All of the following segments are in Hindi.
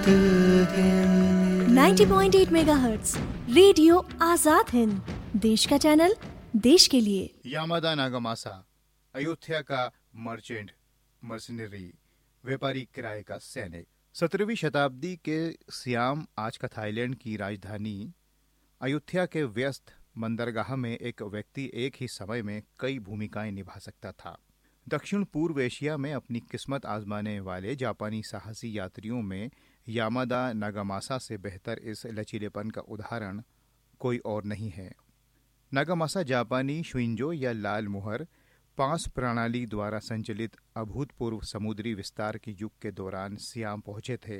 हिंद 90.8 मेगाहर्ट्ज रेडियो आजाद हिंद, देश का चैनल, देश के लिए। यामादा नागामासा, अयोध्या का मर्चेंट मर्सनरी, व्यापारी किराए का सैनिक। 17वीं शताब्दी के सियाम, आज का थाईलैंड की राजधानी अयोध्या के व्यस्त बंदरगाह में एक व्यक्ति एक ही समय में कई भूमिकाएं निभा सकता था। दक्षिण पूर्व एशिया में अपनी किस्मत आजमाने वाले जापानी साहसी यात्रियों में यामादा नागामासा से बेहतर इस लचीलेपन का उदाहरण कोई और नहीं है। नागामासा जापानी शुइंजो या लाल मुहर पास प्रणाली द्वारा संचालित अभूतपूर्व समुद्री विस्तार के युग के दौरान सियाम पहुंचे थे।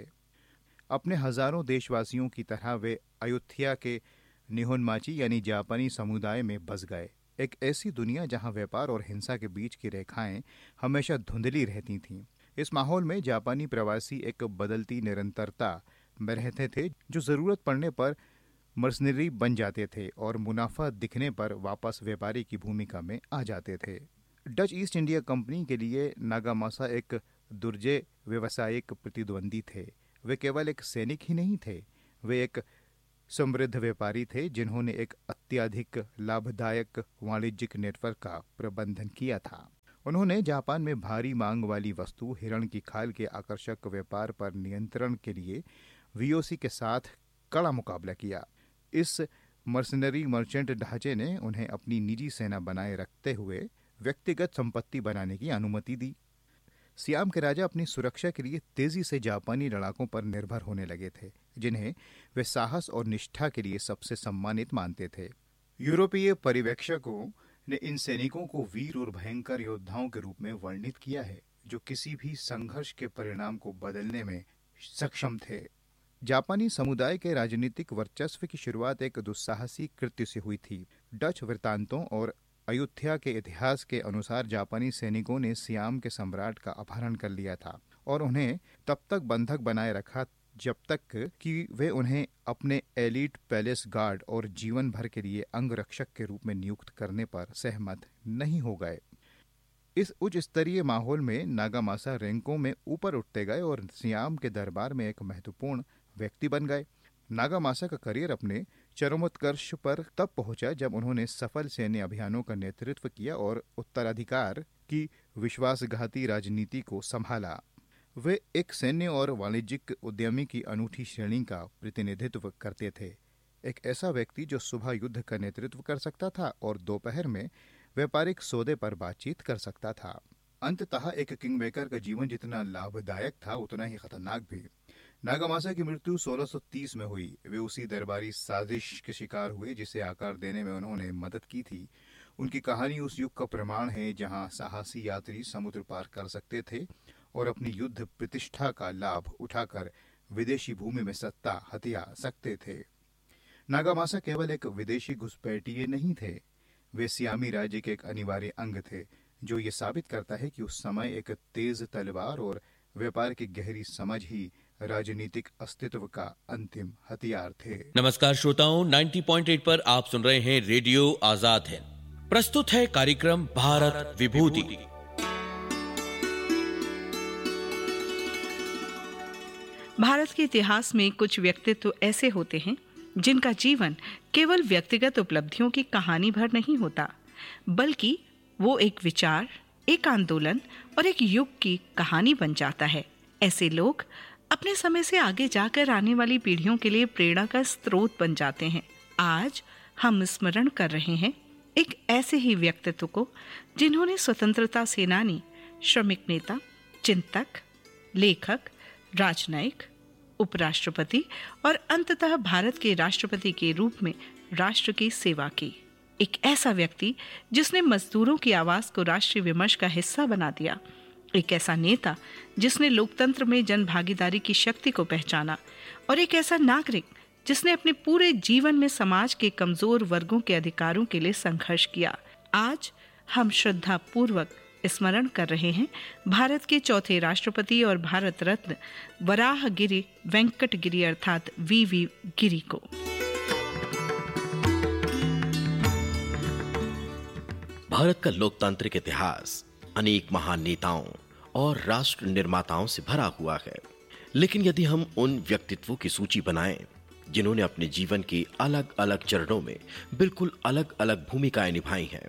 अपने हजारों देशवासियों की तरह वे अयोध्या के निहोनमाची यानी जापानी समुदाय में बस गए। एक ऐसी दुनिया जहां व्यापार और हिंसा के बीच की रेखाएं हमेशा धुंधली रहती थीं। इस माहौल में जापानी प्रवासी एक बदलती निरंतरता में रहते थे, जो जरूरत पड़ने पर मर्सनरी बन जाते थे और मुनाफा दिखने पर वापस व्यापारी की भूमिका में आ जाते थे। डच ईस्ट इंडिया कंपनी के लिए नागामासा एक दुर्जय व्यावसायिक प्रतिद्वंदी थे। वे केवल एक सैनिक ही नहीं थे, वे एक समृद्ध व्यापारी थे जिन्होंने एक अत्यधिक लाभदायक वाणिज्यिक नेटवर्क का प्रबंधन किया था। उन्होंने जापान में भारी मांग वाली वस्तु हिरण की खाल के आकर्षक व्यापार पर नियंत्रण के लिए वीओसी के साथ कड़ा मुकाबला किया। इस मर्सनरी मर्चेंट ढांचे ने उन्हें अपनी निजी सेना बनाए रखते हुए व्यक्तिगत संपत्ति बनाने की अनुमति दी। सियाम के राजा अपनी सुरक्षा के लिए तेजी से जापानी लड़ाकों पर निर्भर होने लगे थे, जिन्हें वे साहस और निष्ठा के लिए सबसे सम्मानित मानते थे। यूरोपीय पर्यवेक्षकों ने इन सैनिकों को वीर और भयंकर योद्धाओं के रूप में वर्णित किया है, जो किसी भी संघर्ष के परिणाम को बदलने में सक्षम थे। जापानी समुदाय के राजनीतिक वर्चस्व की शुरुआत एक दुस्साहसी कृत्य से हुई थी। डच वृत्तांतों और अयोध्या के इतिहास के अनुसार जापानी सैनिकों ने सियाम के सम्राट का अपहरण कर लिया था और उन्हें तब तक बंधक बनाए रखा जब तक कि वे उन्हें अपने एलीट पैलेस गार्ड और जीवन भर के लिए अंगरक्षक के रूप में नियुक्त करने पर सहमत नहीं हो गए। इस उच्च स्तरीय माहौल में नागामासा रैंकों में ऊपर उठते गए और सियाम के दरबार में एक महत्वपूर्ण व्यक्ति बन गए। नागामासा का करियर अपने चरमोत्कर्ष पर तब पहुंचा जब उन्होंने सफल सैन्य अभियानों का नेतृत्व किया और उत्तराधिकार की विश्वासघाती राजनीति को संभाला। वे एक सैन्य और वाणिज्यिक उद्यमी की अनूठी श्रेणी का प्रतिनिधित्व करते थे। एक ऐसा व्यक्ति जो सुबह युद्ध का नेतृत्व कर सकता था और दोपहर में व्यापारिक सौदे पर बातचीत कर सकता था। अंततः एक किंगमेकर का जीवन जितना लाभदायक था उतना ही खतरनाक भी। नागामासा की मृत्यु 1630 में हुई। वे उसी दरबारी साजिश के शिकार हुए जिसे आकार देने में उन्होंने मदद की थी। उनकी कहानी उस युग का प्रमाण है जहां साहसी यात्री समुद्र पार कर सकते थे और अपनी युद्ध प्रतिष्ठा का लाभ उठाकर विदेशी भूमि में सत्ता हथिया सकते थे। नागामासा केवल एक विदेशी घुसपैठिए नहीं थे, वे सियामी राज्य के एक अनिवार्य अंग थे, जो ये साबित करता है कि उस समय एक तेज तलवार और व्यापार की गहरी समझ ही राजनीतिक अस्तित्व का अंतिम हथियार थे। नमस्कार श्रोताओं, 90.8 पर आप सुन रहे हैं रेडियो आजाद है। प्रस्तुत है कार्यक्रम भारत विभूति। भारत के इतिहास में कुछ व्यक्तित्व ऐसे होते हैं जिनका जीवन केवल व्यक्तिगत उपलब्धियों की कहानी भर नहीं होता, बल्कि वो एक विचार, एक आंदोलन और एक युग की कहानी बन जाता है। ऐसे लोग अपने समय से आगे जाकर आने वाली पीढ़ियों के लिए प्रेरणा का स्रोत बन जाते हैं। आज हम स्मरण कर रहे हैं एक ऐसे ही व्यक्तित्व को जिन्होंने स्वतंत्रता सेनानी, श्रमिक नेता, चिंतक, लेखक, राजनयिक, उपराष्ट्रपति और अंततः भारत के राष्ट्रपति के रूप में राष्ट्र की सेवा की। एक ऐसा व्यक्ति जिसने मजदूरों की आवाज को राष्ट्रीय विमर्श का हिस्सा बना दिया। एक ऐसा नेता जिसने लोकतंत्र में जन भागीदारी की शक्ति को पहचाना और एक ऐसा नागरिक जिसने अपने पूरे जीवन में समाज के कमजोर वर्गों के अधिकारों के लिए संघर्ष किया। आज हम श्रद्धा पूर्वक स्मरण कर रहे हैं भारत के चौथे राष्ट्रपति और भारत रत्न वराहगिरि वेंकट गिरि अर्थात वीवी गिरि को। भारत का लोकतांत्रिक इतिहास अनेक महान नेताओं और राष्ट्र निर्माताओं से भरा हुआ है। लेकिन यदि हम उन व्यक्तित्वों की सूची बनाएं जिन्होंने अपने जीवन के अलग अलग चरणों में बिल्कुल अलग अलग भूमिकाएं निभाई हैं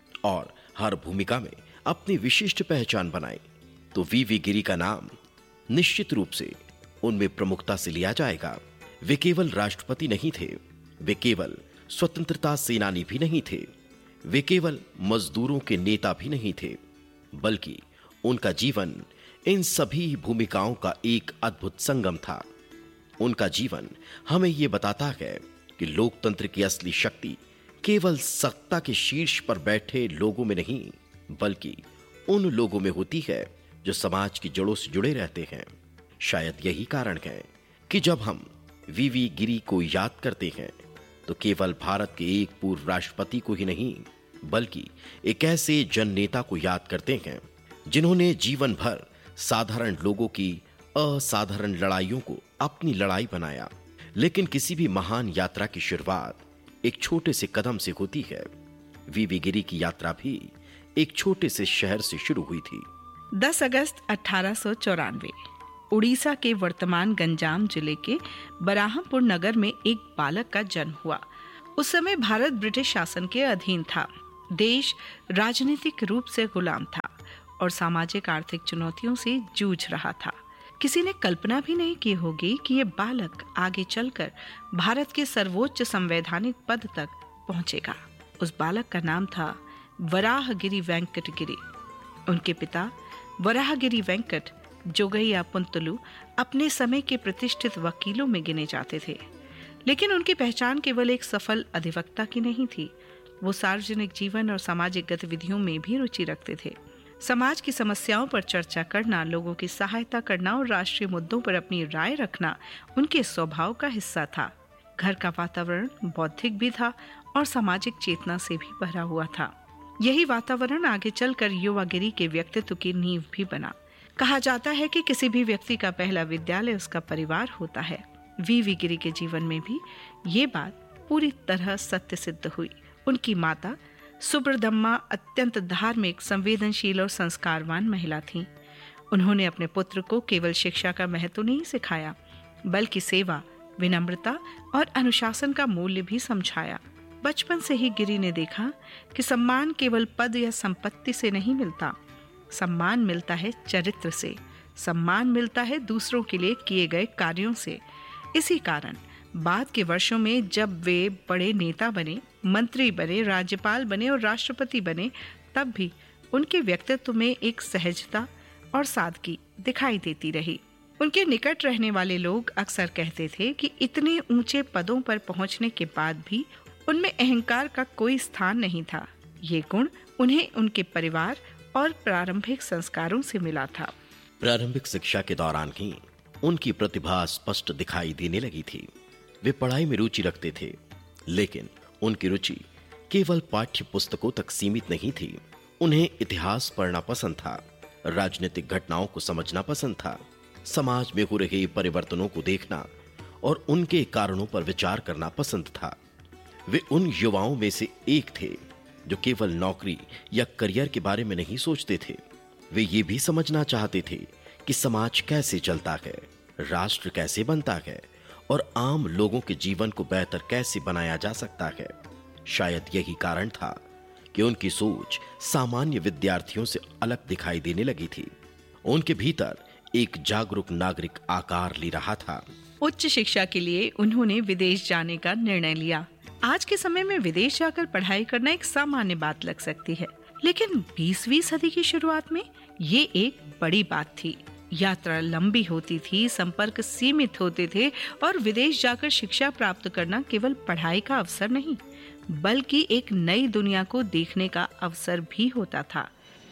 और हर भूमिका में अपनी विशिष्ट पहचान बनाई, तो वीवी गिरी का नाम निश्चित रूप से उनमें प्रमुखता से लिया जाएगा। वे केवल राष्ट्रपति नहीं थे, वे केवल स्वतंत्रता सेनानी भी नहीं थे, वे केवल मजदूरों के नेता भी नहीं थे, बल्कि उनका जीवन इन सभी भूमिकाओं का एक अद्भुत संगम था। उनका जीवन हमें यह बताता है कि लोकतंत्र की असली शक्ति केवल सत्ता के शीर्ष पर बैठे लोगों में नहीं, बल्कि उन लोगों में होती है जो समाज की जड़ों से जुड़े रहते हैं। शायद यही कारण है कि जब हम वीवी गिरी को याद करते हैं तो केवल भारत के एक पूर्व राष्ट्रपति को ही नहीं, बल्कि एक ऐसे जननेता को याद करते हैं जिन्होंने जीवन भर साधारण लोगों की असाधारण लड़ाइयों को अपनी लड़ाई बनाया। लेकिन किसी भी महान यात्रा की शुरुआत एक छोटे से कदम से होती है। वीवी गिरी की यात्रा भी एक छोटे से शहर से शुरू हुई थी। 10 अगस्त 1894 उड़ीसा के वर्तमान गंजाम जिले के बराहमपुर नगर में एक बालक का जन्म हुआ। उस समय भारत ब्रिटिश शासन के अधीन था। देश राजनीतिक रूप से गुलाम था और सामाजिक आर्थिक चुनौतियों से जूझ रहा था। किसी ने कल्पना भी नहीं की होगी कि ये बालक आगे चलकर भारत के सर्वोच्च संवैधानिक पद तक पहुंचेगा। उस बालक का नाम था वराहगिरी वेंकट गिरी। उनके पिता वराहगिरी वेंकट जोगैया पुंतलू अपने समय के प्रतिष्ठित वकीलों में गिने जाते थे, लेकिन उनकी पहचान केवल एक सफल अधिवक्ता की नहीं थी। वो सार्वजनिक जीवन और सामाजिक गतिविधियों में भी रुचि रखते थे। समाज की समस्याओं पर चर्चा करना, लोगों की सहायता करना और राष्ट्रीय मुद्दों पर अपनी राय रखना उनके स्वभाव का हिस्सा था। घर का वातावरण बौद्धिक भी था और सामाजिक चेतना से भी भरा हुआ था। यही वातावरण आगे चलकर युवा गिरी के व्यक्तित्व की नींव भी बना। कहा जाता है कि किसी भी व्यक्ति का पहला विद्यालय उसका परिवार होता है। वीवी गिरी के जीवन में भी ये बात पूरी तरह सत्य सिद्ध हुई। उनकी माता सुब्रदम्मा अत्यंत धार्मिक, संवेदनशील और संस्कारवान महिला थीं। उन्होंने अपने पुत्र को केवल शिक्षा का महत्व नहीं सिखाया, बल्कि सेवा, विनम्रता और अनुशासन का मूल्य भी समझाया। बचपन से ही गिरी ने देखा कि सम्मान केवल पद या संपत्ति से नहीं मिलता। सम्मान मिलता है चरित्र से, सम्मान मिलता है दूसरों के लिए किए गए कार्यों से। इसी कारण बाद के वर्षों में जब वे बड़े नेता बने, मंत्री बने, राज्यपाल बने और राष्ट्रपति बने, तब भी उनके व्यक्तित्व में एक सहजता और सादगी दिखाई देती रही। उनके निकट रहने वाले लोग अक्सर कहते थे कि इतने ऊंचे पदों पर पहुंचने के बाद भी उनमें अहंकार का कोई स्थान नहीं था। ये गुण उन्हें उनके परिवार और प्रारंभिक संस्कारों से मिला था। प्रारंभिक शिक्षा के दौरान ही उनकी प्रतिभा स्पष्ट दिखाई देने लगी थी। वे पढ़ाई में रुचि रखते थे, लेकिन उनकी रुचि केवल पाठ्य पुस्तकों तक सीमित नहीं थी। उन्हें इतिहास पढ़ना पसंद था, राजनीतिक घटनाओं को समझना पसंद था, समाज में हो रहे परिवर्तनों को देखना और उनके कारणों पर विचार करना पसंद था। वे उन युवाओं में से एक थे जो केवल नौकरी या करियर के बारे में नहीं सोचते थे। वे ये भी समझना चाहते थे कि समाज कैसे चलता है, राष्ट्र कैसे बनता है और आम लोगों के जीवन को बेहतर कैसे बनाया जा सकता है। शायद यही कारण था कि उनकी सोच सामान्य विद्यार्थियों से अलग दिखाई देने लगी थी। उनके भीतर एक जागरूक नागरिक आकार ले रहा था। उच्च शिक्षा के लिए उन्होंने विदेश जाने का निर्णय लिया। आज के समय में विदेश जाकर पढ़ाई करना एक सामान्य बात लग सकती है, लेकिन 20वीं सदी की शुरुआत में ये एक बड़ी बात थी। यात्रा लंबी होती थी, संपर्क सीमित होते थे और विदेश जाकर शिक्षा प्राप्त करना केवल पढ़ाई का अवसर नहीं, बल्कि एक नई दुनिया को देखने का अवसर भी होता था।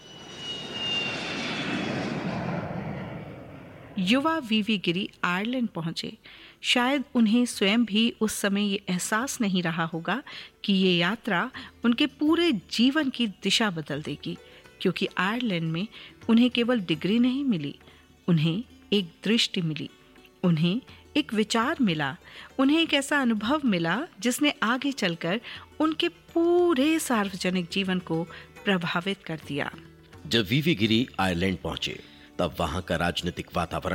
युवा वीवी गिरी आयरलैंड पहुंचे। शायद उन्हें स्वयं भी उस समय ये एहसास नहीं रहा होगा कि ये यात्रा उनके पूरे जीवन की दिशा बदल देगी, क्योंकि आयरलैंड में उन्हें केवल डिग्री नहीं मिली, उन्हें एक दृष्टि मिली, उन्हें एक विचार मिला, उन्हें एक ऐसा अनुभव मिला जिसने आगे चलकर उनके पूरे सार्वजनिक जीवन को प्रभावित कर दिया। जब वीवी गिरी आयरलैंड पहुंचे, तब वहां का राजनीतिक वातावरण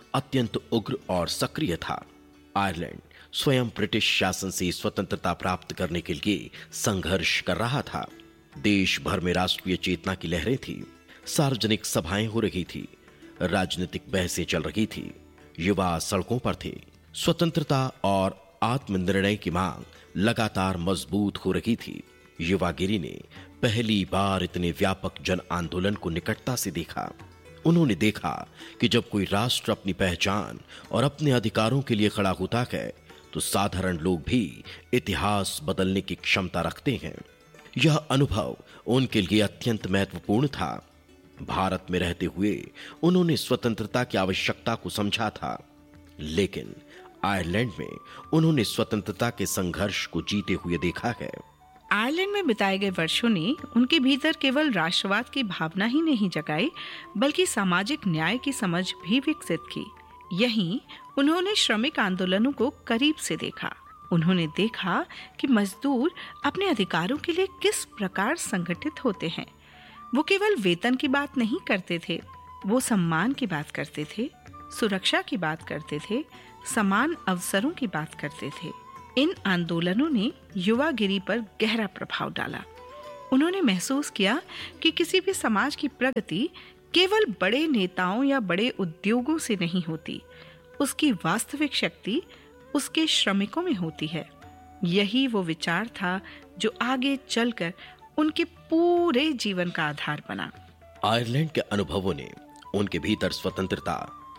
अत्यंत उग्र और सक्रिय था। आयरलैंड स्वयं ब्रिटिश शासन से स्वतंत्रता प्राप्त करने के लिए संघर्ष कर रहा था। देश भर में राष्ट्रीय चेतना की लहरें थी, सार्वजनिक सभाएं हो रही थी, राजनीतिक बहसें चल रही थी, युवा सड़कों पर थे। स्वतंत्रता और आत्मनिर्णय की मांग लगातार मजबूत हो रही थी। युवागिरी ने पहली बार इतने व्यापक जन आंदोलन को निकटता से देखा। उन्होंने देखा कि जब कोई राष्ट्र अपनी पहचान और अपने अधिकारों के लिए खड़ा होता है तो साधारण लोग भी इतिहास बदलने की क्षमता रखते हैं। यह अनुभव उनके लिए अत्यंत महत्वपूर्ण था। भारत में रहते हुए उन्होंने स्वतंत्रता की आवश्यकता को समझा था, लेकिन आयरलैंड में उन्होंने स्वतंत्रता के संघर्ष को जीते हुए देखा है। आयरलैंड में बिताए गए वर्षों ने उनके भीतर केवल राष्ट्रवाद की भावना ही नहीं जगाई, बल्कि सामाजिक न्याय की समझ भी विकसित की। यहीं उन्होंने श्रमिक आंदोलनों को करीब से देखा। उन्होंने देखा कि मजदूर अपने अधिकारों के लिए किस प्रकार संगठित होते हैं। वो केवल वेतन की बात नहीं करते थे, वो सम्मान की बात करते थे, सुरक्षा की बात करते थे, समान अवसरों की बात करते थे। इन आंदोलनों ने युवागिरी पर गहरा प्रभाव डाला। उन्होंने महसूस किया कि किसी भी समाज की प्रगति केवल बड़े नेताओं या बड़े उद्योगों से नहीं होती, उसकी वास्तविक शक्ति उसके श्रमिकों में होती है। यही वो विचार था जो आगे चलकर उनके पूरे जीवन का आधार बना। आयरलैंड के अनुभवों ने उनके भीतर स्वतंत्रता,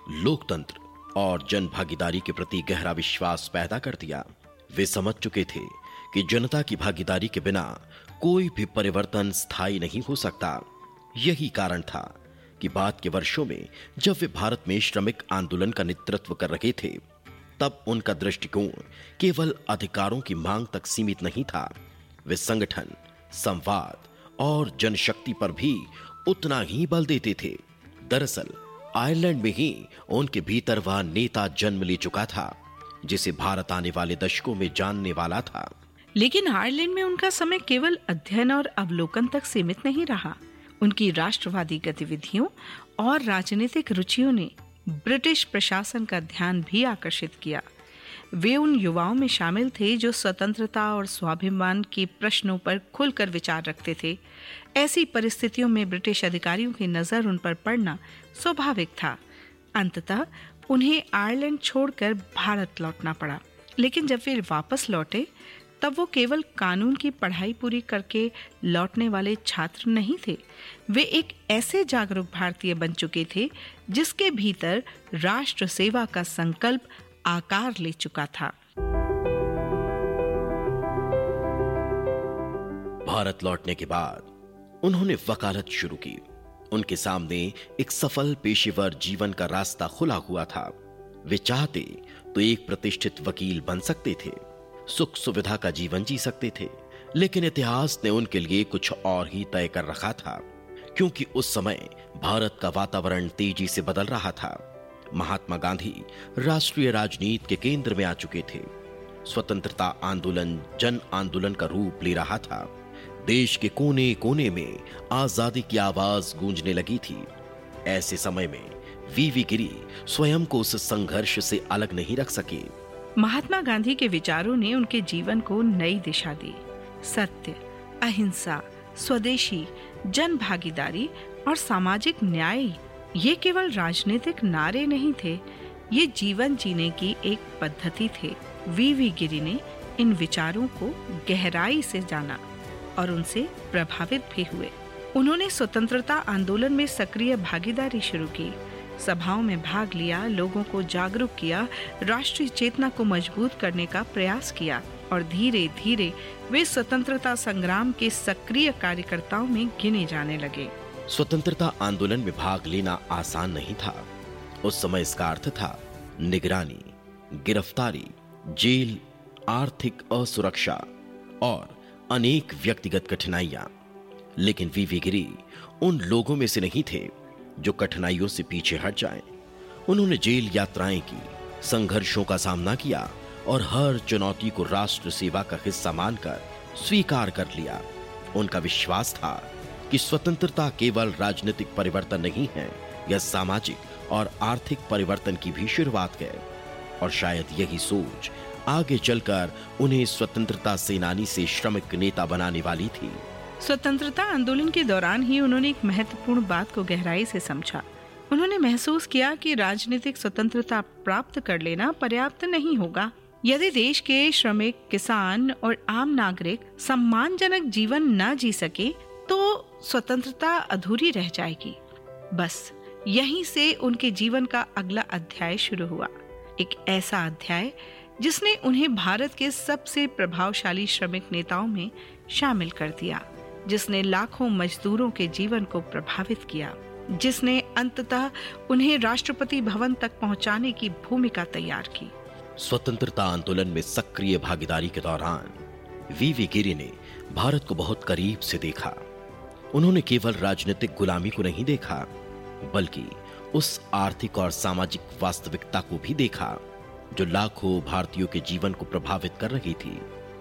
लोकतंत्र और जन भागीदारी के प्रति गहरा विश्वास पैदा कर दिया। वे समझ चुके थे कि जनता की भागीदारी के बिना कोई भी परिवर्तन स्थायी नहीं हो सकता। यही कारण था कि बाद के वर्षों में जब वे भारत में श्रमिक आंदोलन का नेतृत्व कर रहे थे, तब उनका दृष्टिकोण केवल अधिकारों की मांग तक सीमित नहीं था। वे संगठन, संवाद और जनशक्ति पर भी उतना ही बल देते थे। दरअसल आयरलैंड में ही उनके भीतर वह नेता जन्म ले चुका था जिसे भारत आने वाले दशकों में जानने वाला था। लेकिन आयरलैंड में उनका समय केवल अध्ययन और अवलोकन तक सीमित नहीं रहा। उनकी राष्ट्रवादी गतिविधियों और राजनीतिक रुचियों ने ब्रिटिश प्रशासन का ध्यान भी आकर्षित किया। वे उन युवाओं में शामिल थे जो स्वतंत्रता और स्वाभिमान के प्रश्नों पर खुलकर विचार रखते थे। ऐसी परिस्थितियों में ब्रिटिश अधिकारियों की नजर उन पर पड़ना स्वाभाविक था। अंततः उन्हें आयरलैंड छोड़कर भारत लौटना पड़ा। लेकिन जब वे वापस लौटे तब वो केवल कानून की पढ़ाई पूरी करके लौटने वाले छात्र नहीं थे। वे एक ऐसे जागरूक भारतीय बन चुके थे जिसके भीतर राष्ट्र सेवा का संकल्प आकार ले चुका था। भारत लौटने के बाद उन्होंने वकालत शुरू की। उनके सामने एक सफल पेशेवर जीवन का रास्ता खुला हुआ था। वे चाहते तो एक प्रतिष्ठित वकील बन सकते थे, सुख सुविधा का जीवन जी सकते थे, लेकिन इतिहास ने उनके लिए कुछ और ही तय कर रखा था, क्योंकि उस समय भारत का वातावरण तेजी से बदल रहा था। महात्मा गांधी राष्ट्रीय राजनीति के केंद्र में आ चुके थे। स्वतंत्रता आंदोलन जन आंदोलन का रूप ले रहा था। देश के कोने कोने में आजादी की आवाज गूंजने लगी थी। ऐसे समय में वीवी गिरी स्वयं को उस संघर्ष से अलग नहीं रख सके। महात्मा गांधी के विचारों ने उनके जीवन को नई दिशा दी। सत्य, अहिंसा, स्वदेशी, जन भागीदारी और सामाजिक न्याय ये केवल राजनीतिक नारे नहीं थे, ये जीवन जीने की एक पद्धति थे। वीवी गिरी ने इन विचारों को गहराई से जाना और उनसे प्रभावित भी हुए। उन्होंने स्वतंत्रता आंदोलन में सक्रिय भागीदारी शुरू की, सभाओं में भाग लिया, लोगों को जागरूक किया, राष्ट्रीय चेतना को मजबूत करने का प्रयास किया और धीरे धीरे वे स्वतंत्रता संग्राम के सक्रिय कार्यकर्ताओं में गिने जाने लगे। स्वतंत्रता आंदोलन में भाग लेना आसान नहीं था। उस समय इसका अर्थ था निगरानी, गिरफ्तारी, जेल, आर्थिक असुरक्षा और अनेक व्यक्तिगत कठिनाइयां। लेकिन वीवी गिरी उन लोगों में से नहीं थे जो कठिनाइयों से पीछे हट जाएं। उन्होंने जेल यात्राएं की, संघर्षों का सामना किया और हर चुनौती को राष्ट्र सेवा का हिस्सा मानकर स्वीकार कर लिया। उनका विश्वास था कि स्वतंत्रता केवल राजनीतिक परिवर्तन नहीं है, या सामाजिक और आर्थिक परिवर्तन की भी शुरुआत की और शायद यही सोच आगे चलकर उन्हें स्वतंत्रता सेनानी से श्रमिक नेता बनाने वाली थी। स्वतंत्रता आंदोलन के दौरान ही उन्होंने एक महत्वपूर्ण बात को गहराई से समझा। उन्होंने महसूस किया कि राजनीतिक स्वतंत्रता प्राप्त कर लेना पर्याप्त नहीं होगा। यदि देश के श्रमिक, किसान और आम नागरिक सम्मानजनक जीवन न जी सके तो स्वतंत्रता अधूरी रह जाएगी। बस यहीं से उनके जीवन का अगला अध्याय शुरू हुआ, एक ऐसा अध्याय जिसने उन्हें भारत के सबसे प्रभावशाली श्रमिक नेताओं में शामिल कर दिया, जिसने लाखों मजदूरों के जीवन को प्रभावित किया, जिसने अंततः उन्हें राष्ट्रपति भवन तक पहुंचाने की भूमिका तैयार की। स्वतंत्रता आंदोलन में सक्रिय भागीदारी के दौरान वीवी गिरी ने भारत को बहुत करीब से देखा। उन्होंने केवल राजनीतिक गुलामी को नहीं देखा, बल्कि उस आर्थिक और सामाजिक वास्तविकता को भी देखा जो लाखों भारतीयों के जीवन को प्रभावित कर रही थी।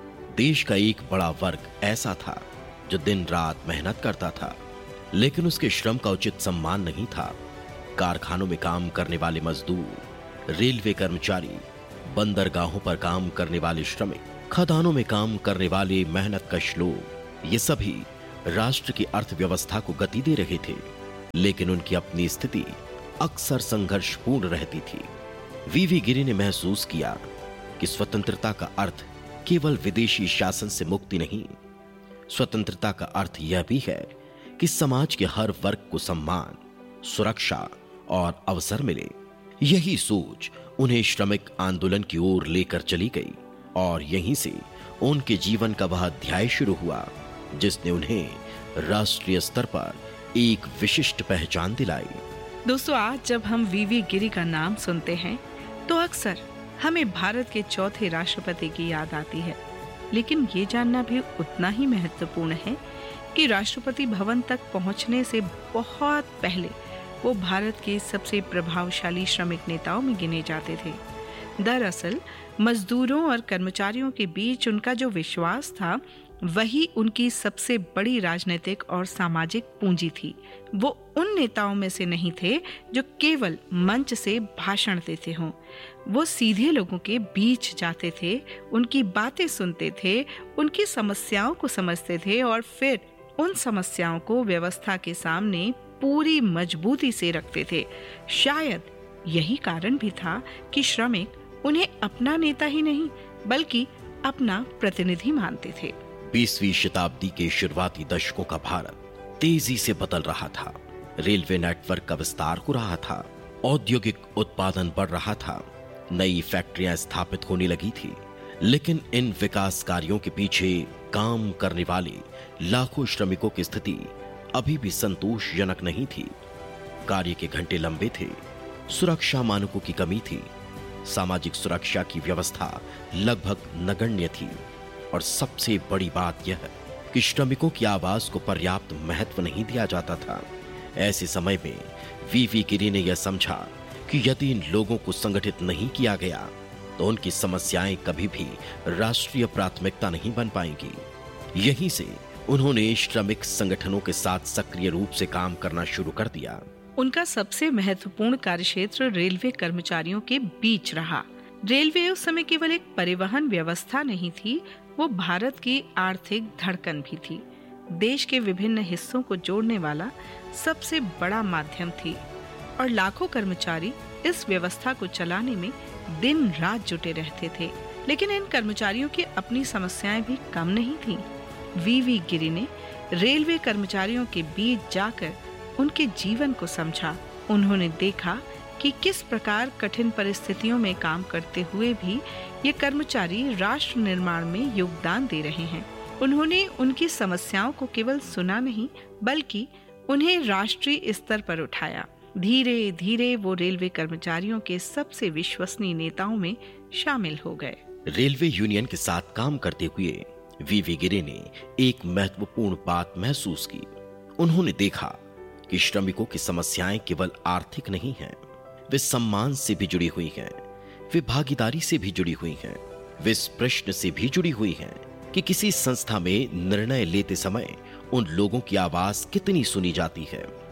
देश का एक बड़ा वर्ग ऐसा था जो दिन रात मेहनत करता था, लेकिन उसके श्रम का उचित सम्मान नहीं था। कारखानों में काम करने वाले मजदूर, रेलवे कर्मचारी, बंदरगाहों पर काम करने वाले श्रमिक, खदानों में काम करने वाले मेहनतकश लोग, ये सभी राष्ट्र की अर्थव्यवस्था को गति दे रहे थे, लेकिन उनकी अपनी स्थिति अक्सर संघर्षपूर्ण रहती थी। वीवी गिरी ने महसूस किया कि स्वतंत्रता का अर्थ केवल विदेशी शासन से मुक्ति नहीं, स्वतंत्रता का अर्थ यह भी है कि समाज के हर वर्ग को सम्मान, सुरक्षा और अवसर मिले। यही सोच उन्हें श्रमिक आंदोलन की ओर लेकर चली गई और यहीं से उनके जीवन का वह अध्याय शुरू हुआ जिसने उन्हें राष्ट्रीय स्तर पर एक विशिष्ट पहचान दिलाई। दोस्तों, आज जब हम वीवी गिरी का नाम सुनते हैं तो अक्सर हमें भारत के चौथे राष्ट्रपति की याद आती है, लेकिन ये जानना भी उतना ही महत्वपूर्ण है कि राष्ट्रपति भवन तक पहुंचने से बहुत पहले वो भारत के सबसे प्रभावशाली श्रमिक नेताओं में गिने जाते थे। दरअसल मजदूरों और कर्मचारियों के बीच उनका जो विश्वास था वही उनकी सबसे बड़ी राजनीतिक और सामाजिक पूंजी थी। वो उन नेताओं में से नहीं थे जो केवल मंच से भाषण देते हों। वो सीधे लोगों के बीच जाते थे, उनकी बातें सुनते थे, उनकी समस्याओं को समझते थे और फिर उन समस्याओं को व्यवस्था के सामने पूरी मजबूती से रखते थे। शायद यही कारण भी था कि श्रमिक उन्हें अपना नेता ही नहीं बल्कि अपना प्रतिनिधि मानते थे। 20वीं शताब्दी के शुरुआती दशकों का भारत तेजी से बदल रहा था। रेलवे नेटवर्क का विस्तार हो रहा था, औद्योगिक उत्पादन बढ़ रहा था, नई फैक्ट्रियां स्थापित होने लगी थी। लेकिन इन विकास कार्यों के पीछे काम करने वाले लाखों श्रमिकों की स्थिति अभी भी संतोषजनक नहीं थी। कार्य के घंटे लंबे थे, सुरक्षा मानकों की कमी थी, सामाजिक सुरक्षा की व्यवस्था लगभग नगण्य थी और सबसे बड़ी बात यह कि श्रमिकों की आवाज को पर्याप्त महत्व नहीं दिया जाता था। ऐसे समय में वीवी गिरी ने यह समझा कि यदि इन लोगों को संगठित नहीं किया गया तो उनकी समस्याएं कभी भी राष्ट्रीय प्राथमिकता नहीं बन पाएंगी। यहीं से उन्होंने श्रमिक संगठनों के साथ सक्रिय रूप से काम करना शुरू कर दिया। उनका सबसे महत्वपूर्ण कार्यक्षेत्र रेलवे कर्मचारियों के बीच रहा। रेलवे उस समय केवल एक परिवहन व्यवस्था नहीं थी, वो भारत की आर्थिक धड़कन भी थी। देश के विभिन्न हिस्सों को जोड़ने वाला सबसे बड़ा माध्यम थी और लाखों कर्मचारी इस व्यवस्था को चलाने में दिन रात जुटे रहते थे। लेकिन इन कर्मचारियों की अपनी समस्याएं भी कम नहीं थीं। वीवी गिरी ने रेलवे कर्मचारियों के बीच जाकर उनके जीवन को समझा। उन्होंने देखा कि किस प्रकार कठिन परिस्थितियों में काम करते हुए भी ये कर्मचारी राष्ट्र निर्माण में योगदान दे रहे हैं। उन्होंने उनकी समस्याओं को केवल सुना नहीं बल्कि उन्हें राष्ट्रीय स्तर पर उठाया। धीरे धीरे वो रेलवे कर्मचारियों के सबसे विश्वसनीय नेताओं में शामिल हो गए। रेलवे यूनियन के साथ काम करते हुए वीवी गिरी ने एक महत्वपूर्ण बात महसूस की। उन्होंने देखा कि श्रमिकों की समस्याएं केवल आर्थिक नहीं हैं, वे सम्मान से भी जुड़ी हुई हैं, वे भागीदारी से भी जुड़ी हुई हैं, वे इस प्रश्न से भी जुड़ी हुई हैं कि किसी संस्था में निर्णय लेते समय उन लोगों की आवाज कितनी सुनी जाती है।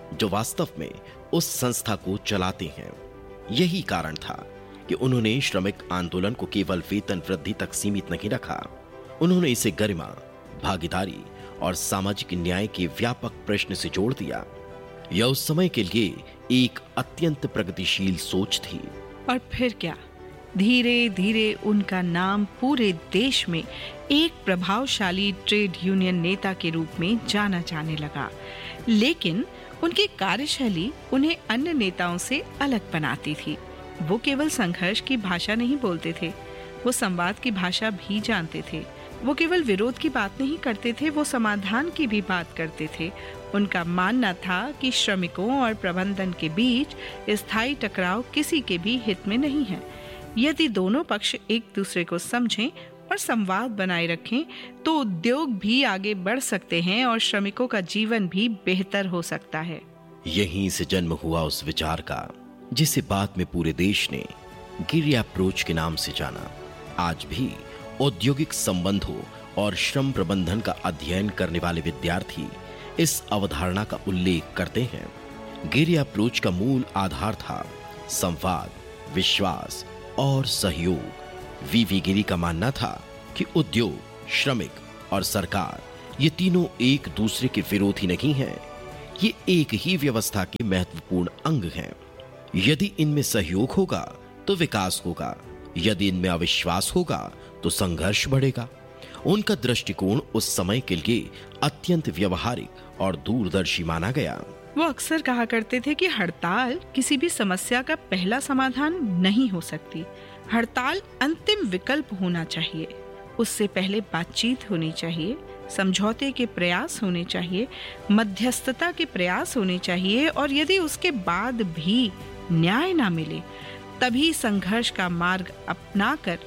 जो वास्तव में उस संस्था को चलाते हैं। यही कारण था कि उन्होंने श्रमिक आंदोलन को केवल वेतन वृद्धि तक सीमित नहीं रखा। उन्होंने इसे गरिमा, भागीदारी और सामाजिक न्याय के व्यापक प्रश्न से जोड़ दिया। यह उस समय के लिए एक अत्यंत प्रगतिशील सोच थी। और फिर क्या, धीरे धीरे उनका नाम पूरे देश में एक प्रभावशाली ट्रेड यूनियन नेता के रूप में जाना जाने लगा। लेकिन उनकी कार्यशैली उन्हें अन्य नेताओं से अलग बनाती थी। वो केवल संघर्ष की भाषा नहीं बोलते थे, वो संवाद की भाषा भी जानते थे। वो केवल विरोध की बात नहीं करते थे, वो समाधान की भी बात करते थे। उनका मानना था कि श्रमिकों और प्रबंधन के बीच स्थायी टकराव किसी के भी हित में नहीं है। यदि दोनों पक्ष एक दूसरे को समझें और संवाद बनाए रखें तो उद्योग भी आगे बढ़ सकते हैं और श्रमिकों का जीवन भी बेहतर हो सकता है। यहीं से जन्म हुआ उस विचार का जिसे बाद में पूरे देश ने गिरी अप्रोच के नाम से जाना। आज भी औद्योगिक संबंधों और श्रम प्रबंधन का अध्ययन करने वाले विद्यार्थी इस अवधारणा का उल्लेख करते हैं। गिरी अप्रोच का मूल आधार था संवाद, विश्वास और सहयोग। वीवी गिरी का मानना था कि उद्योग, श्रमिक और सरकार ये तीनों एक दूसरे के विरोधी नहीं हैं, ये एक ही व्यवस्था के महत्वपूर्ण अंग हैं। यदि इनमें सहयोग होगा तो विकास होगा, यदि इनमें अविश्वास होगा तो संघर्ष बढ़ेगा। उनका दृष्टिकोण उस समय के लिए अत्यंत व्यवहारिक और दूरदर्शी माना गया। वो अक्सर कहा करते थे कि हड़ताल किसी भी समस्या का पहला समाधान नहीं हो सकती। हड़ताल अंतिम विकल्प होना चाहिए। उससे पहले बातचीत होनी चाहिए, समझौते के प्रयास होने चाहिए, मध्यस्थता के प्रयास होने चाहिए और यदि उसके बाद भी न्याय ना मिले तभी संघर्ष का मार्ग अपनाकर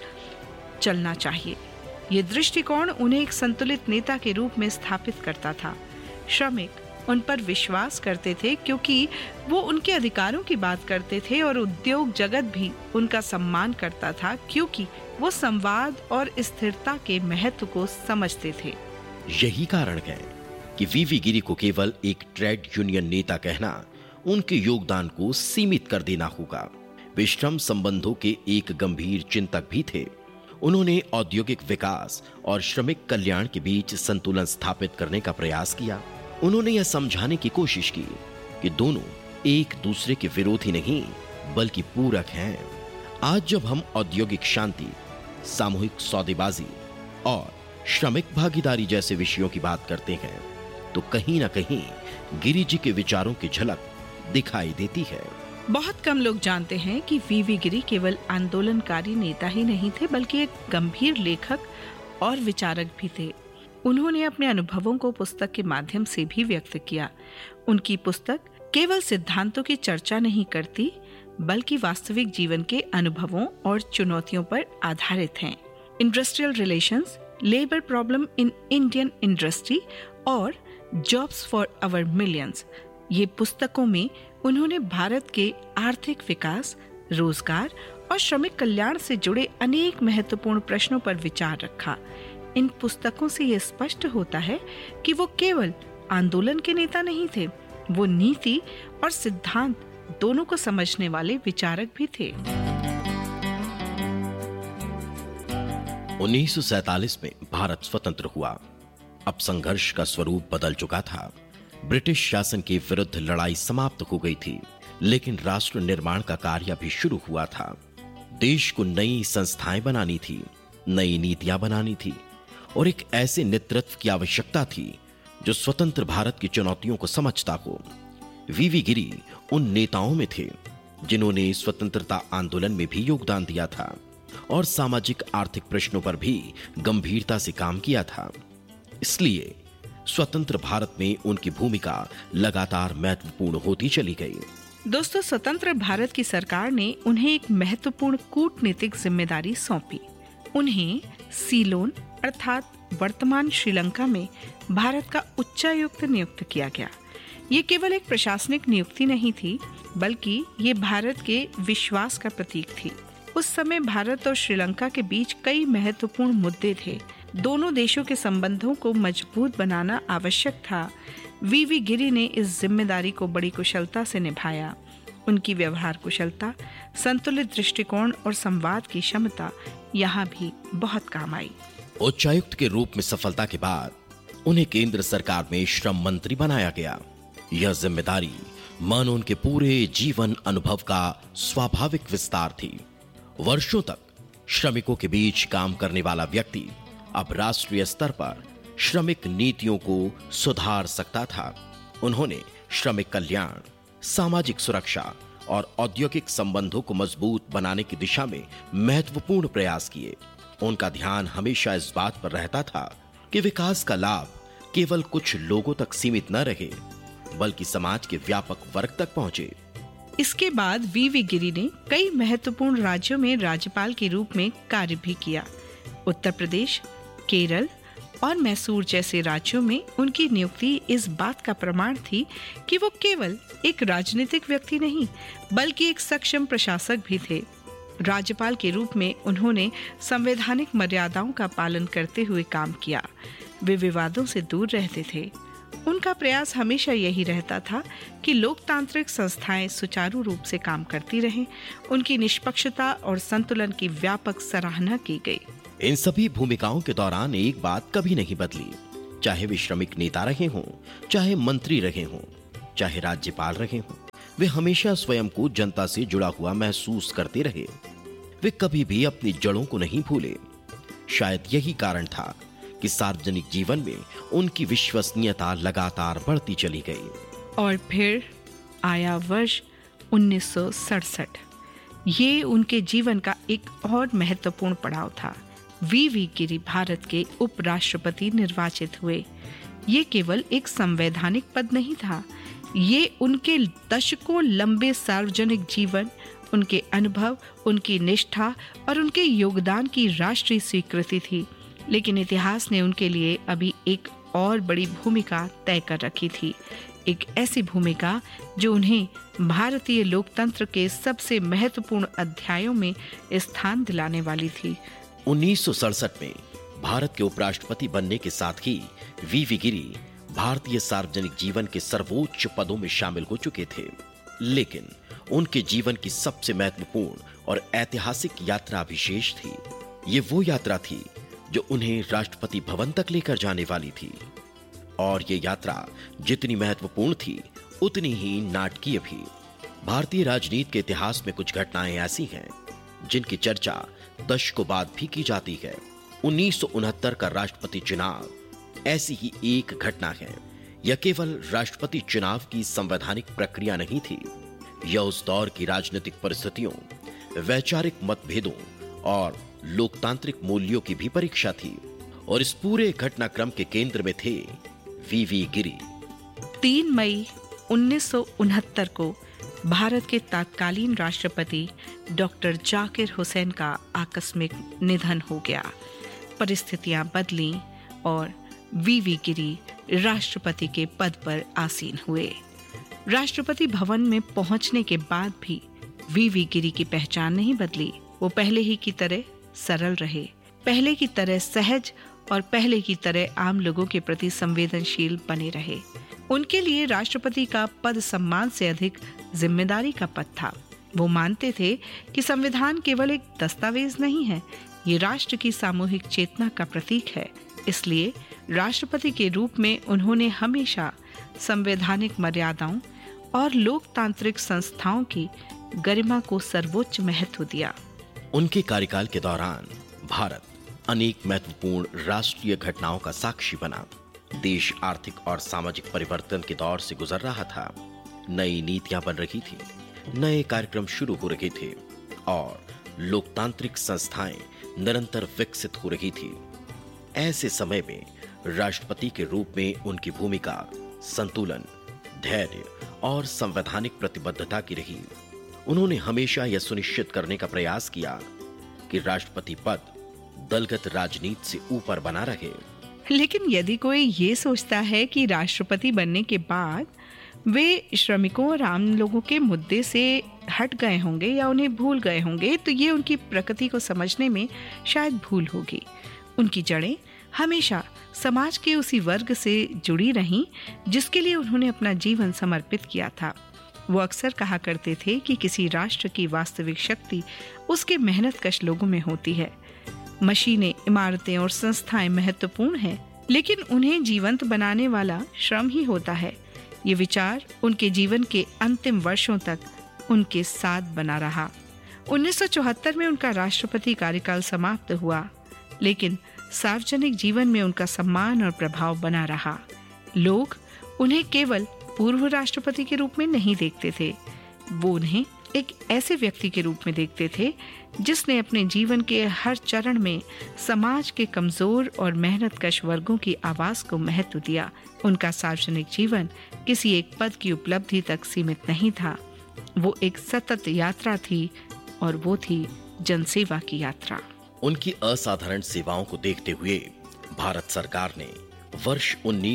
चलना चाहिए। ये दृष्टिकोण उन्हें एक संतुलित नेता के रूप में स्थापित करता था। श्रमिक उन पर विश्वास करते थे क्योंकि वो उनके अधिकारों की बात करते थे और उद्योग जगत भी उनका सम्मान करता था क्योंकि वो संवाद और स्थिरता के महत्व को समझते थे। यही कारण है कि वीवी गिरी को केवल एक ट्रेड यूनियन नेता कहना उनके योगदान को सीमित कर देना होगा। वे श्रम संबंधों के एक गंभीर चिंतक भी थे। उन्होंने औद्योगिक विकास और श्रमिक कल्याण के बीच संतुलन स्थापित करने का प्रयास किया। उन्होंने यह समझाने की कोशिश की कि दोनों एक दूसरे के विरोधी नहीं बल्कि पूरक हैं। आज जब हम औद्योगिक शांति, सामूहिक सौदेबाजी और श्रमिक भागीदारी जैसे विषयों की बात करते हैं तो कहीं ना कहीं गिरी जी के विचारों की झलक दिखाई देती है। बहुत कम लोग जानते हैं कि वीवी गिरी केवल आंदोलनकारी नेता ही नहीं थे बल्कि एक गंभीर लेखक और विचारक भी थे। उन्होंने अपने अनुभवों को पुस्तक के माध्यम से भी व्यक्त किया। उनकी पुस्तक केवल सिद्धांतों की चर्चा नहीं करती बल्कि वास्तविक जीवन के अनुभवों और चुनौतियों पर आधारित हैं। Industrial relations, labour problem in Indian industry और जॉब्स फॉर आवर मिलियंस, ये पुस्तकों में उन्होंने भारत के आर्थिक विकास, रोजगार और श्रमिक कल्याण से जुड़े अनेक महत्वपूर्ण प्रश्नों पर विचार रखा। इन पुस्तकों से यह स्पष्ट होता है कि वो केवल आंदोलन के नेता नहीं थे, वो नीति और सिद्धांत दोनों को समझने वाले विचारक भी थे। 1947 में भारत स्वतंत्र हुआ। अब संघर्ष का स्वरूप बदल चुका था। ब्रिटिश शासन के विरुद्ध लड़ाई समाप्त हो गई थी, लेकिन राष्ट्र निर्माण का कार्य भी शुरू हुआ था। देश को नई संस्थाएं बनानी थी, नई नीतियां बनानी थी और एक ऐसे नेतृत्व की आवश्यकता थी जो स्वतंत्र भारत की चुनौतियों को समझता हो। वीवी गिरी उन नेताओं में थे जिन्होंने स्वतंत्रता आंदोलन में भी योगदान दिया था और सामाजिक आर्थिक प्रश्नों पर भी गंभीरता से काम किया था। इसलिए स्वतंत्र भारत में उनकी भूमिका लगातार महत्वपूर्ण होती चली गई। दोस्तों, स्वतंत्र भारत की सरकार ने उन्हें एक महत्वपूर्ण कूटनीतिक जिम्मेदारी सौंपी। उन्हें सीलोन अर्थात वर्तमान श्रीलंका में भारत का उच्चायुक्त नियुक्त किया गया। ये केवल एक प्रशासनिक नियुक्ति नहीं थी बल्कि ये भारत के विश्वास का प्रतीक थी। उस समय भारत और श्रीलंका के बीच कई महत्वपूर्ण मुद्दे थे। दोनों देशों के संबंधों को मजबूत बनाना आवश्यक था। वीवी गिरी ने इस जिम्मेदारी को बड़ी कुशलता से निभाया। उनकी व्यवहार कुशलता, संतुलित दृष्टिकोण और संवाद की क्षमता यहाँ भी बहुत काम आई। उच्चायुक्त के रूप में सफलता के बाद उन्हें केंद्र सरकार में श्रम मंत्री बनाया गया। यह जिम्मेदारी मानो उनके पूरे जीवन अनुभव का स्वाभाविक विस्तार थी। वर्षों तक श्रमिकों के बीच काम करने वाला व्यक्ति अब राष्ट्रीय स्तर पर श्रमिक नीतियों को सुधार सकता था। उन्होंने श्रमिक कल्याण, सामाजिक सुरक्षा और औद्योगिक संबंधों को मजबूत बनाने की दिशा में महत्वपूर्ण प्रयास किए। उनका ध्यान हमेशा इस बात पर रहता था कि विकास का लाभ केवल कुछ लोगों तक सीमित न रहे, बल्कि समाज के व्यापक वर्ग तक पहुंचे। इसके बाद वीवी गिरी ने कई महत्वपूर्ण राज्यों में राज्यपाल के रूप में कार्य भी किया। उत्तर प्रदेश, केरल और मैसूर जैसे राज्यों में उनकी नियुक्ति इस बात का प्रमाण थी कि वो केवल एक राजनीतिक व्यक्ति नहीं, बल्कि एक सक्षम प्रशासक भी थे। राज्यपाल के रूप में उन्होंने संवैधानिक मर्यादाओं का पालन करते हुए काम किया। वे विवादों से दूर रहते थे। उनका प्रयास हमेशा यही रहता था कि लोकतांत्रिक संस्थाएं सुचारू रूप से काम करती रहें। उनकी निष्पक्षता और संतुलन की व्यापक सराहना की गई। इन सभी भूमिकाओं के दौरान एक बात कभी नहीं बदली। चाहे वे श्रमिक नेता रहे हों, चाहे मंत्री रहे हों, चाहे राज्यपाल रहे हों, वे हमेशा स्वयं को जनता से जुड़ा हुआ महसूस करते रहे। वे कभी भी अपनी जड़ों को नहीं भूले। शायद यही कारण था कि सार्वजनिक जीवन में उनकी विश्वसनीयता लगातार बढ़ती चली गई। और फिर आया वर्ष 1967। ये उनके जीवन का एक और महत्वपूर्ण पड़ाव था। वीवी गिरी भारत के उपराष्ट्रपति निर्वाचित हुए। ये केवल एक संवैधानिक पद नहीं था, ये उनके दशकों लंबे सार्वजनिक जीवन, उनके अनुभव, उनकी निष्ठा और उनके योगदान की राष्ट्रीय स्वीकृति थी। लेकिन इतिहास ने उनके लिए अभी एक और बड़ी भूमिका तय कर रखी थी। एक ऐसी भूमिका जो उन्हें भारतीय लोकतंत्र के सबसे महत्वपूर्ण अध्यायों में स्थान दिलाने वाली थी। 1967 में भारत के उपराष्ट्रपति बनने के साथ ही वीवी गिरी भारतीय सार्वजनिक जीवन के सर्वोच्च पदों में शामिल हो चुके थे। लेकिन उनके जीवन की सबसे महत्वपूर्ण और ऐतिहासिक यात्रा विशेष थी। ये वो यात्रा थी जो उन्हें राष्ट्रपति भवन तक लेकर जाने वाली थी। और ये यात्रा जितनी महत्वपूर्ण थी, उतनी ही नाटकीय भी। भारतीय राजनीति के इतिहास में कुछ घटनाएं ऐसी हैं जिनकी चर्चा दशकों बाद भी की जाती है। 1969 का राष्ट्रपति चुनाव ऐसी ही एक घटना है। यह केवल राष्ट्रपति चुनाव की संवैधानिक प्रक्रिया नहीं थी, यह उस दौर की राजनीतिक परिस्थितियों, वैचारिक मतभेदों और लोकतांत्रिक मूल्यों की भी परीक्षा थी। और इस पूरे घटनाक्रम के केंद्र में थे वीवी गिरी। 3 मई 1969 को भारत के तत्कालीन राष्ट्रपति डॉक्टर जाकिर हुसैन का आकस्मिक निधन हो गया। परिस्थितियां बदलीं और वीवी गिरी राष्ट्रपति के पद पर आसीन हुए। राष्ट्रपति भवन में पहुंचने के बाद भी वीवी गिरी की पहचान नहीं बदली। वो पहले ही की तरह सरल रहे, पहले की तरह सहज और पहले की तरह आम लोगों के प्रति संवेदनशील बने रहे। उनके लिए राष्ट्रपति का पद सम्मान से अधिक जिम्मेदारी का पद था। वो मानते थे कि संविधान केवल एक दस्तावेज नहीं है, ये राष्ट्र की सामूहिक चेतना का प्रतीक है। इसलिए राष्ट्रपति के रूप में उन्होंने हमेशा संवैधानिक मर्यादाओं और लोकतांत्रिक संस्थाओं की गरिमा को सर्वोच्च महत्व दिया। उनके कार्यकाल के दौरान भारत अनेक महत्वपूर्ण राष्ट्रीय घटनाओं का साक्षी बना। देश आर्थिक और सामाजिक परिवर्तन के दौर से गुजर रहा था। नई नीतियां बन रही थी, नए कार्यक्रम शुरू हो रहे थे और लोकतांत्रिक संस्थाएं निरंतर विकसित हो रही थी। ऐसे समय में राष्ट्रपति के रूप में उनकी भूमिका संतुलन, धैर्य और संवैधानिक प्रतिबद्धता की रही। उन्होंने हमेशा यह सुनिश्चित करने का प्रयास किया कि राष्ट्रपति पद दलगत राजनीति से ऊपर बना रहे। लेकिन यदि कोई ये सोचता है कि राष्ट्रपति बनने के बाद वे श्रमिकों और आम लोगों के मुद्दे से हट गए होंगे या उन्हें भूल गए होंगे, तो ये उनकी प्रकृति को समझने में शायद भूल होगी। उनकी जड़ें हमेशा समाज के उसी वर्ग से जुड़ी रहीं जिसके लिए उन्होंने अपना जीवन समर्पित किया था। वो अक्सर कहा करते थे कि किसी राष्ट्र की वास्तविक शक्ति उसके मेहनतकश लोगों में होती है। मशीनें, इमारतें और संस्थाएं महत्वपूर्ण हैं, लेकिन उन्हें जीवंत बनाने वाला श्रम ही होता है। ये विचार उनके जीवन के अंतिम वर्षों तक उनके साथ बना रहा। 1974 में उनका राष्ट्रपति कार्यकाल समाप्त हुआ, लेकिन सार्वजनिक जीवन में उनका सम्मान और प्रभाव बना रहा। लोग उन्हें केवल पूर्व राष्ट्रपति के रूप में नहीं देखते थे, वो उन्हें एक ऐसे व्यक्ति के रूप में देखते थे जिसने अपने जीवन के हर चरण में समाज के कमजोर और मेहनतकश वर्गों की आवाज को महत्व दिया। उनका सार्वजनिक जीवन किसी एक पद की उपलब्धि तक सीमित नहीं था, वो एक सतत यात्रा थी, और वो थी जनसेवा की यात्रा। उनकी असाधारण सेवाओं को देखते हुए भारत सरकार ने वर्ष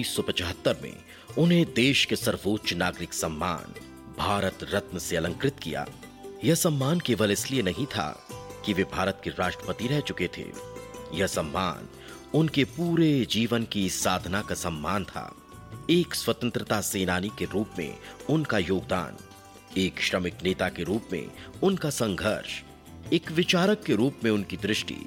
1975 में उन्हें देश के सर्वोच्च नागरिक सम्मान भारत रत्न से अलंकृत किया। यह सम्मान केवल इसलिए नहीं था कि वे भारत के राष्ट्रपति रह चुके थे, यह सम्मान उनके पूरे जीवन की साधना का सम्मान था। एक स्वतंत्रता सेनानी के रूप में उनका योगदान, एक श्रमिक नेता के रूप में उनका संघर्ष, एक विचारक के रूप में उनकी दृष्टि,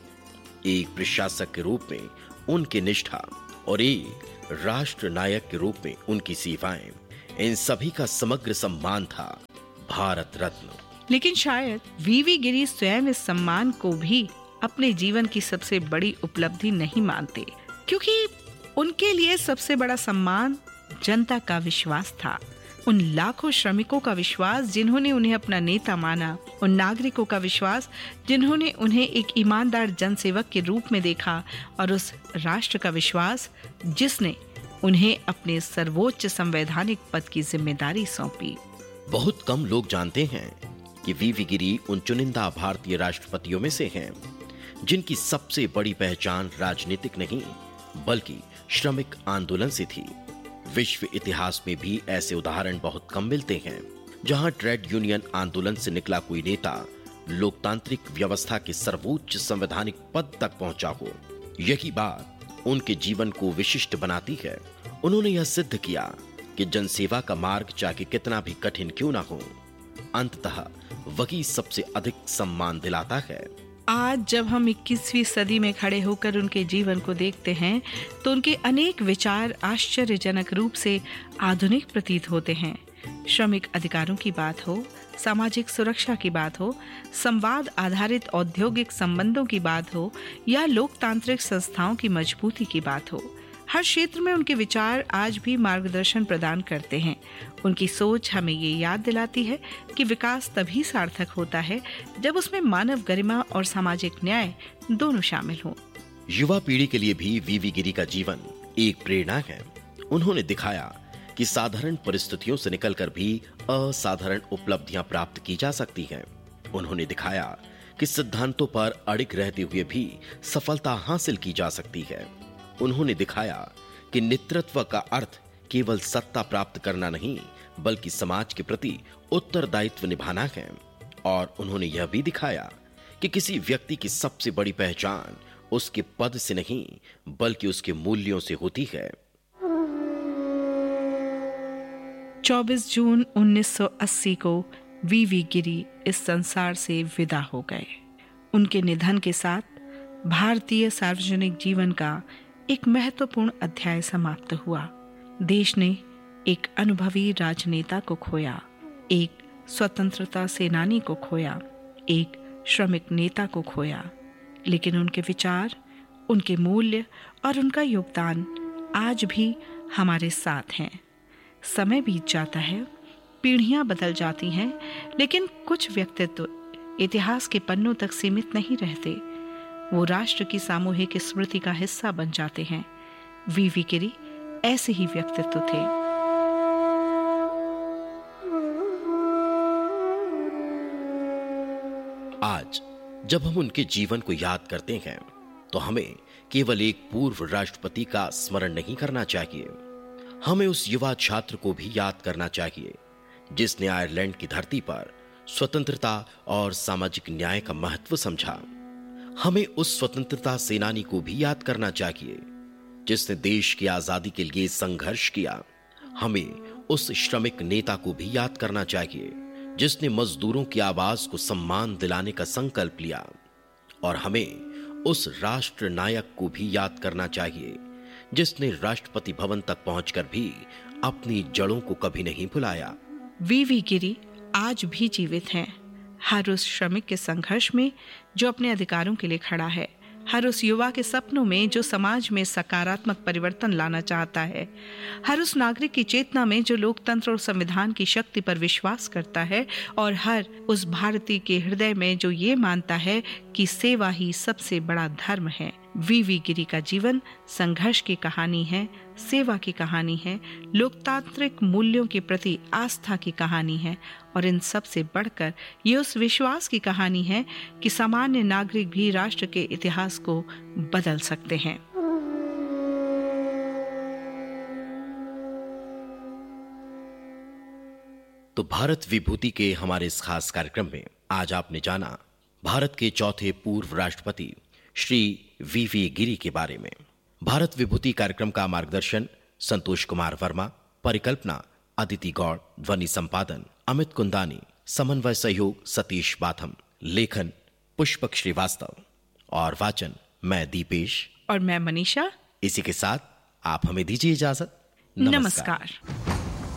एक प्रशासक के रूप में उनकी निष्ठा और एक राष्ट्र नायक के रूप में उनकी सेवाएं, इन सभी का समग्र सम्मान था भारत रत्न। लेकिन शायद वीवी गिरी स्वयं इस सम्मान को भी अपने जीवन की सबसे बड़ी उपलब्धि नहीं मानते, क्योंकि उनके लिए सबसे बड़ा सम्मान जनता का विश्वास था। उन लाखों श्रमिकों का विश्वास जिन्होंने उन्हें अपना नेता माना, उन नागरिकों का विश्वास जिन्होंने उन्हें एक ईमानदार जनसेवक के रूप में देखा, और उस राष्ट्र का विश्वास जिसने उन्हें अपने सर्वोच्च संवैधानिक पद की जिम्मेदारी सौंपी। बहुत कम लोग जानते हैं कि वीवी गिरी उन चुनिंदा भारतीय राष्ट्रपतियों में से हैं जिनकी सबसे बड़ी पहचान राजनीतिक नहीं बल्कि श्रमिक आंदोलन से थी। विश्व इतिहास में भी ऐसे उदाहरण बहुत कम मिलते हैं जहां ट्रेड यूनियन आंदोलन से निकला कोई नेता लोकतांत्रिक व्यवस्था के सर्वोच्च संवैधानिक पद तक पहुंचा हो। यही बात उनके जीवन को विशिष्ट बनाती है। उन्होंने यह सिद्ध किया कि जनसेवा का मार्ग चाहे कितना भी कठिन क्यों ना हो, अंततः वही सबसे अधिक सम्मान दिलाता है। आज जब हम 21वीं सदी में खड़े होकर उनके जीवन को देखते हैं तो उनके अनेक विचार आश्चर्यजनक रूप से आधुनिक प्रतीत होते हैं। श्रमिक अधिकारों की बात हो, सामाजिक सुरक्षा की बात हो, संवाद आधारित औद्योगिक संबंधों की बात हो या लोकतांत्रिक संस्थाओं की मजबूती की बात हो, हर क्षेत्र में उनके विचार आज भी मार्गदर्शन प्रदान करते हैं। उनकी सोच हमें ये याद दिलाती है कि विकास तभी सार्थक होता है जब उसमें मानव गरिमा और सामाजिक न्याय दोनों शामिल हों। युवा पीढ़ी के लिए भी वीवी गिरी का जीवन एक प्रेरणा है। उन्होंने दिखाया कि साधारण परिस्थितियों से निकलकर भी असाधारण उपलब्धियां प्राप्त की जा सकती हैं। उन्होंने दिखाया कि सिद्धांतों पर अड़िग रहते हुए भी सफलता हासिल की जा सकती है। उन्होंने दिखाया कि नेतृत्व का अर्थ केवल सत्ता प्राप्त करना नहीं बल्कि समाज के प्रति उत्तरदायित्व निभाना है। और उन्होंने यह भी दिखाया कि किसी व्यक्ति की सबसे बड़ी पहचान उसके पद से नहीं बल्कि उसके मूल्यों से होती है। 24 जून 1980 को वीवी गिरी इस संसार से विदा हो गए। उनके निधन के साथ भारतीय सार्वजनिक जीवन का एक महत्वपूर्ण अध्याय समाप्त हुआ। देश ने एक अनुभवी राजनेता को खोया, एक स्वतंत्रता सेनानी को खोया, एक श्रमिक नेता को खोया, लेकिन उनके विचार, उनके मूल्य और उनका योगदान आज भी हमारे साथ हैं। समय बीत जाता है, पीढ़ियां बदल जाती हैं, लेकिन कुछ व्यक्तित्व इतिहास के पन्नों तक सीमित नहीं रहते, वो राष्ट्र की सामूहिक स्मृति का हिस्सा बन जाते हैं। वीवी गिरी ऐसे ही व्यक्तित्व थे। आज जब हम उनके जीवन को याद करते हैं तो हमें केवल एक पूर्व राष्ट्रपति का स्मरण नहीं करना चाहिए, हमें उस युवा छात्र को भी याद करना चाहिए जिसने आयरलैंड की धरती पर स्वतंत्रता और सामाजिक न्याय का महत्व समझा। हमें उस स्वतंत्रता सेनानी को भी याद करना चाहिए जिसने देश की आजादी के लिए संघर्ष किया। हमें उस श्रमिक नेता को भी याद करना चाहिए जिसने मजदूरों की आवाज को सम्मान दिलाने का संकल्प लिया। और हमें उस राष्ट्र नायक को भी याद करना चाहिए जिसने राष्ट्रपति भवन तक पहुंचकर भी अपनी जड़ों को कभी नहीं भुलाया। वीवी गिरी आज भी जीवित हैं, हर उस श्रमिक के संघर्ष में जो अपने अधिकारों के लिए खड़ा है, हर उस युवा के सपनों में जो समाज में सकारात्मक परिवर्तन लाना चाहता है, हर उस नागरिक की चेतना में जो लोकतंत्र और संविधान की शक्ति पर विश्वास करता है, और हर उस भारतीय के हृदय में जो ये मानता है कि सेवा ही सबसे बड़ा धर्म है। वीवी गिरी का जीवन संघर्ष की कहानी है, सेवा की कहानी है, लोकतांत्रिक मूल्यों के प्रति आस्था की कहानी है, और इन सब से बढ़कर ये उस विश्वास की कहानी है कि सामान्य नागरिक भी राष्ट्र के इतिहास को बदल सकते हैं। तो भारत विभूति के हमारे इस खास कार्यक्रम में आज आपने जाना भारत के चौथे पूर्व राष्ट्रपति श्री वीवी गिरी के बारे में। भारत विभूति कार्यक्रम का मार्गदर्शन संतोष कुमार वर्मा, परिकल्पना अदिति गौड़, ध्वनि संपादन अमित कुंदानी, समन्वय सहयोग सतीश बाथम, लेखन पुष्पक श्रीवास्तव और वाचन मैं दीपेश और मैं मनीषा। इसी के साथ आप हमें दीजिए इजाजत। नमस्कार।